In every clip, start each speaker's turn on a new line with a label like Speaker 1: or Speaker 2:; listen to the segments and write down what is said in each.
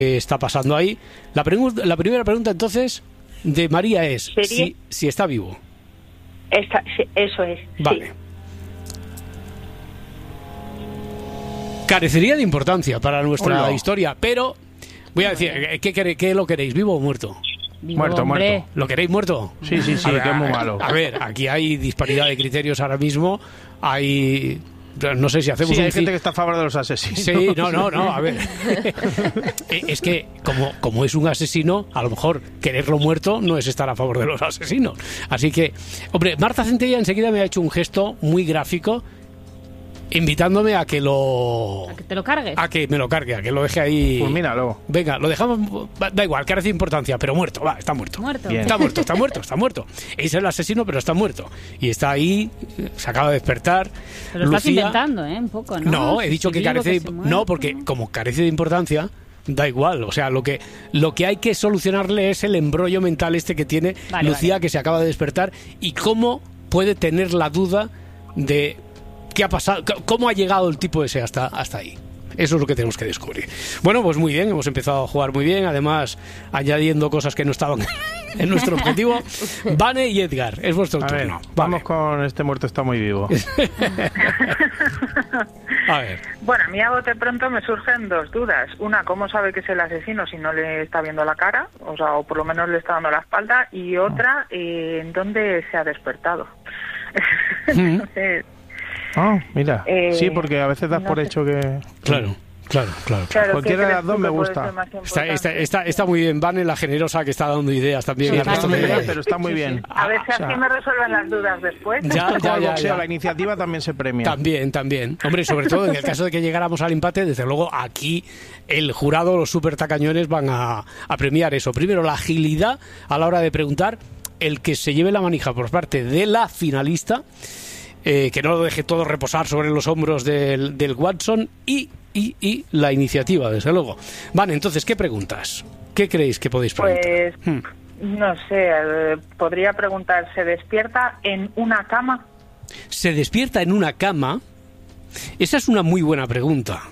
Speaker 1: está pasando ahí. La primera pregunta, entonces, de María es si está vivo.
Speaker 2: Sí, eso es.
Speaker 1: Vale.
Speaker 2: Sí.
Speaker 1: Carecería de importancia para nuestra historia, pero voy a decir, ¿qué lo queréis, vivo o muerto?
Speaker 3: Muerto.
Speaker 1: ¿Lo queréis muerto?
Speaker 3: Sí, que es muy malo.
Speaker 1: A ver, aquí hay disparidad de criterios ahora mismo. No sé si hacemos
Speaker 3: hay gente que está a favor de los asesinos.
Speaker 1: Sí, no, a ver. Es que como es un asesino, a lo mejor quererlo muerto no es estar a favor de los asesinos. Así que, hombre, Marta Centella enseguida me ha hecho un gesto muy gráfico invitándome a que
Speaker 4: te lo cargues.
Speaker 1: A que me lo cargue, a que lo deje ahí.
Speaker 3: Pues míralo.
Speaker 1: Venga, lo dejamos, da igual, carece de importancia, pero muerto, está muerto.
Speaker 3: Bien.
Speaker 1: Está muerto. Es el asesino, pero está muerto. Y está ahí, se acaba de despertar.
Speaker 4: Pero lo estás inventando, un poco, ¿no?
Speaker 1: No, he dicho que carece de... No, porque como carece de importancia, da igual. O sea, lo que hay que solucionarle es el embrollo mental que tiene Lucía, que se acaba de despertar, y cómo puede tener la duda de... ¿Qué ha pasado? ¿Cómo ha llegado el tipo ese hasta ahí? Eso es lo que tenemos que descubrir. Bueno, pues muy bien, hemos empezado a jugar muy bien, además añadiendo cosas que no estaban en nuestro objetivo. Vane y Edgar, es vuestro turno.
Speaker 3: Vamos con este muerto está muy vivo.
Speaker 1: A ver.
Speaker 2: Bueno, a mí a bote pronto me surgen dos dudas. Una, ¿cómo sabe que es el asesino si no le está viendo la cara? O por lo menos le está dando la espalda. Y otra, ¿en dónde se ha despertado? Entonces...
Speaker 3: mira. Sí, porque a veces das por hecho que...
Speaker 1: Claro.
Speaker 3: Cualquiera de las dos me gusta.
Speaker 1: Está muy bien, Vane, la generosa que está dando ideas también.
Speaker 3: Sí, pero está muy bien.
Speaker 2: A ver si así me resuelven las dudas después.
Speaker 1: Ya.
Speaker 3: La iniciativa también se premia.
Speaker 1: También. Hombre, sobre todo en el caso de que llegáramos al empate, desde luego aquí el jurado, los super tacañones, van a premiar eso. Primero, la agilidad a la hora de preguntar, el que se lleve la manija por parte de la finalista, que no lo deje todo reposar sobre los hombros del Watson, y la iniciativa, desde luego. Vale, entonces, ¿qué preguntas? ¿Qué creéis que podéis preguntar?
Speaker 2: Pues, no sé, podría preguntar, ¿se despierta en una cama?
Speaker 1: ¿Se despierta en una cama? Esa es una muy buena pregunta.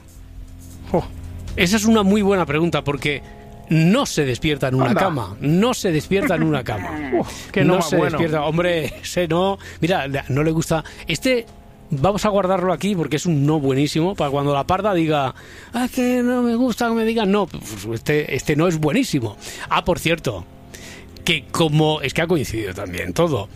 Speaker 1: Esa es una muy buena pregunta, porque no se despierta en una cama. No se despierta en una cama. No se despierta. Hombre, mira, no le gusta... Vamos a guardarlo aquí porque es un no buenísimo para cuando la parda diga que no me gusta que me digan no, pues este no es buenísimo. Por cierto, que como es que ha coincidido también todo,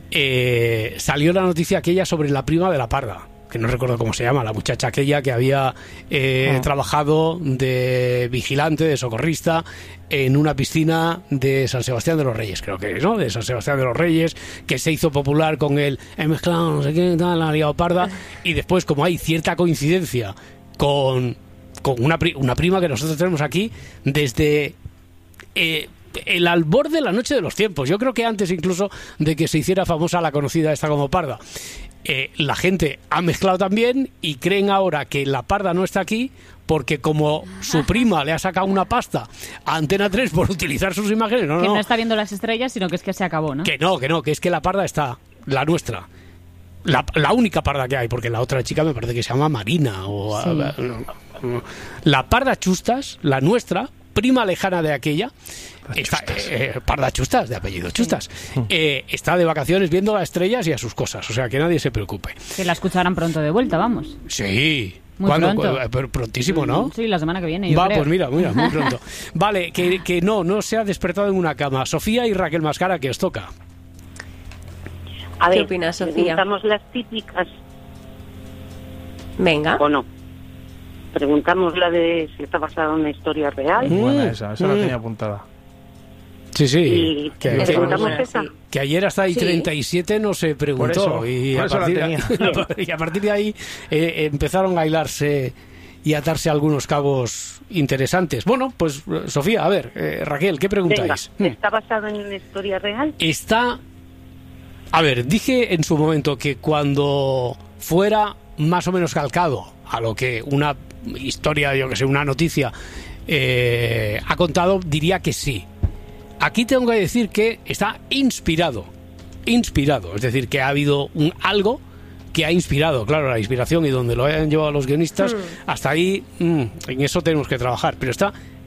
Speaker 1: salió la noticia aquella sobre la prima de la parda, que no recuerdo cómo se llama, la muchacha aquella que había trabajado de vigilante, de socorrista en una piscina de San Sebastián de los Reyes, creo que es, ¿no? De San Sebastián de los Reyes, que se hizo popular con el mezclado, no sé qué, tal, la liado parda, y después, como hay cierta coincidencia con una prima que nosotros tenemos aquí desde... el albor de la noche de los tiempos, yo creo que antes incluso de que se hiciera famosa la conocida esta como parda. La gente ha mezclado también y creen ahora que la parda no está aquí porque como su prima le ha sacado una pasta a Antena 3 por utilizar sus imágenes,
Speaker 4: no está viendo las estrellas, sino que es que se acabó, ¿no?
Speaker 1: Que es que la parda está, la nuestra. La única parda que hay, porque la otra chica me parece que se llama Marina o
Speaker 4: sí.
Speaker 1: La parda Chustas, la nuestra, prima lejana de aquella, parda Chustas, de apellido Chustas, está de vacaciones viendo las estrellas y a sus cosas, o sea que nadie se preocupe.
Speaker 4: Que la escucharán pronto de vuelta, vamos.
Speaker 1: Sí.
Speaker 4: Muy pronto.
Speaker 1: Prontísimo, ¿no?
Speaker 4: Sí, la semana que viene, yo creo.
Speaker 1: Pues mira, muy pronto. Vale, que no se ha despertado en una cama. Sofía y Raquel Mascara, que os toca.
Speaker 5: A ver,
Speaker 6: ¿qué opinas, Sofía?
Speaker 5: Preguntamos las típicas.
Speaker 6: Venga.
Speaker 5: ¿O no? Preguntamos la de si está basada en una historia real.
Speaker 3: Buena esa la tenía apuntada.
Speaker 1: Sí.
Speaker 5: ¿Y preguntamos esa?
Speaker 1: Que ayer hasta ahí 37 no se preguntó. Y a partir de ahí empezaron a hilarse y atarse algunos cabos interesantes. Bueno, pues Sofía, a ver, Raquel, ¿qué preguntáis?
Speaker 5: Venga, ¿está basado en una historia real?
Speaker 1: A ver, dije en su momento que cuando fuera más o menos calcado a lo que una historia, yo que sé, una noticia ha contado, diría que sí. Aquí tengo que decir que está inspirado, es decir, que ha habido algo que ha inspirado, claro, la inspiración, y donde lo hayan llevado los guionistas, hasta ahí, en eso tenemos que trabajar, pero está